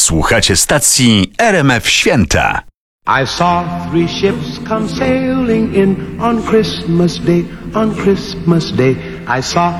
Słuchacie stacji RMF Święta. I saw three ships come sailing in on Christmas Day, on Christmas Day. I saw